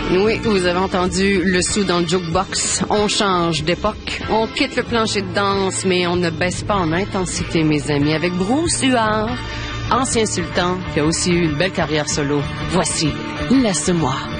Oui, vous avez entendu le sou dans le jukebox. On change d'époque. On quitte le plancher de danse, mais on ne baisse pas en intensité, mes amis. Avec Bruce Huard, ancien sultan, qui a aussi eu une belle carrière solo. Voici Laisse-moi.